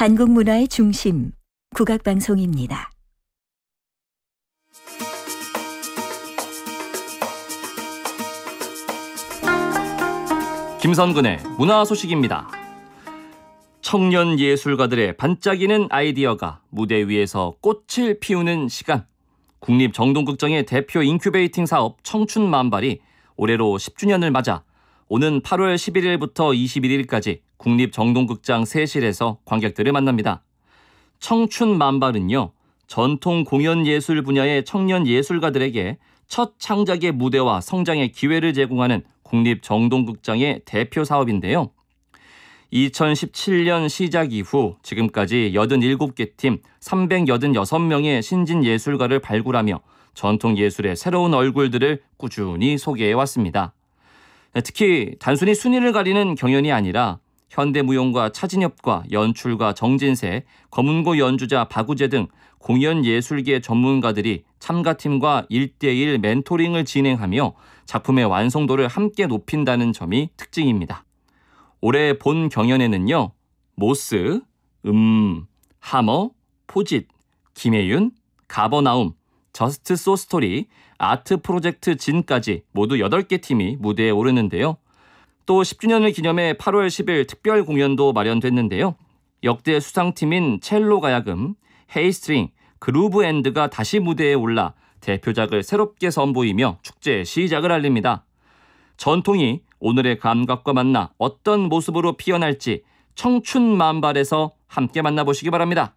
한국 문화의 중심, 국악방송입니다. 김선근의 문화 소식입니다. 청년 예술가들의 반짝이는 아이디어가 무대 위에서 꽃을 피우는 시간. 국립정동극장의 대표 인큐베이팅 사업 청춘만발이 올해로 10주년을 맞아 오는 8월 11일부터 21일까지 국립정동극장 세실에서 관객들을 만납니다. 청춘만발은요, 전통 공연예술 분야의 청년 예술가들에게 첫 창작의 무대와 성장의 기회를 제공하는 국립정동극장의 대표 사업인데요. 2017년 시작 이후 지금까지 87개 팀 386명의 신진 예술가를 발굴하며 전통 예술의 새로운 얼굴들을 꾸준히 소개해왔습니다. 특히 단순히 순위를 가리는 경연이 아니라 현대무용과 차진엽과 연출가 정진세, 검은고 연주자 박우재 등 공연 예술계 전문가들이 참가팀과 1대1 멘토링을 진행하며 작품의 완성도를 함께 높인다는 점이 특징입니다. 올해 본 경연에는요, 모스, 하머, 포짓, 김혜윤, 가버나움, 저스트 소스토리, 아트 프로젝트 진까지 모두 8개 팀이 무대에 오르는데요. 또 10주년을 기념해 8월 10일 특별 공연도 마련됐는데요. 역대 수상팀인 첼로 가야금, 헤이스트링, 그루브 앤드가 다시 무대에 올라 대표작을 새롭게 선보이며 축제의 시작을 알립니다. 전통이 오늘의 감각과 만나 어떤 모습으로 피어날지 청춘만발에서 함께 만나보시기 바랍니다.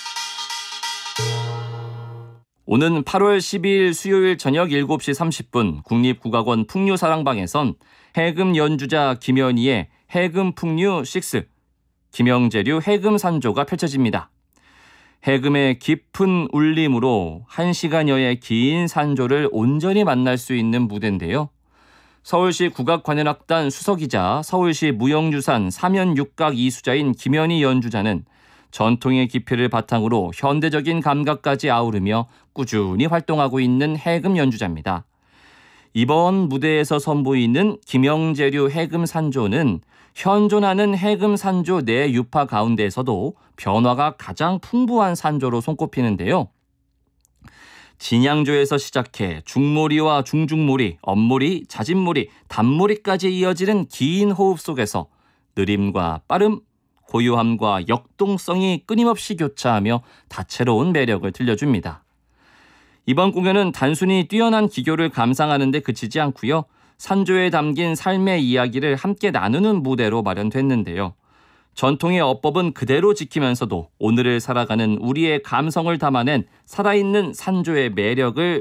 오는 8월 12일 수요일 저녁 7시 30분 국립국악원 풍류사랑방에선 해금 연주자 김연희의 해금 풍류 6, 김영재류 해금 산조가 펼쳐집니다. 해금의 깊은 울림으로 1시간여의 긴 산조를 온전히 만날 수 있는 무대인데요. 서울시 국악관현악단 수석이자 서울시 무형유산 사면육각 이수자인 김연희 연주자는 전통의 깊이를 바탕으로 현대적인 감각까지 아우르며 꾸준히 활동하고 있는 해금 연주자입니다. 이번 무대에서 선보이는 김영재류 해금 산조는 현존하는 해금 산조 4유파 가운데에서도 변화가 가장 풍부한 산조로 손꼽히는데요. 진양조에서 시작해 중모리와 중중모리, 엄모리, 자진모리, 단모리까지 이어지는 긴 호흡 속에서 느림과 빠름, 고요함과 역동성이 끊임없이 교차하며 다채로운 매력을 들려줍니다. 이번 공연은 단순히 뛰어난 기교를 감상하는 데 그치지 않고요. 산조에 담긴 삶의 이야기를 함께 나누는 무대로 마련됐는데요. 전통의 어법은 그대로 지키면서도 오늘을 살아가는 우리의 감성을 담아낸 살아있는 산조의 매력을